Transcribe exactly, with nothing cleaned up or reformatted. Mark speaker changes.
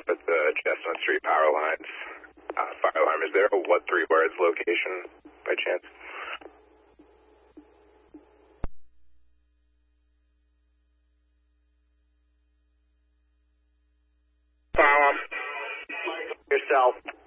Speaker 1: at the Chestnut Street power lines. Uh, fire alarm. Is there a what three words location by chance?
Speaker 2: Fire alarm. Yourself.